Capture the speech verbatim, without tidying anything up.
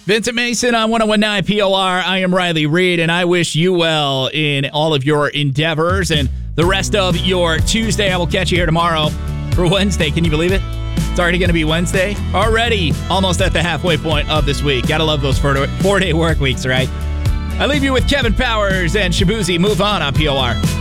Vincent Mason on one oh one point nine P O R. I am Riley Reed, and I wish you well in all of your endeavors and the rest of your Tuesday. I will catch you here tomorrow for Wednesday. Can you believe it? It's already going to be Wednesday. Already almost at the halfway point of this week. Gotta love those four-day work weeks, right? I leave you with Kevin Powers and Shabuzi. Move on on P O R.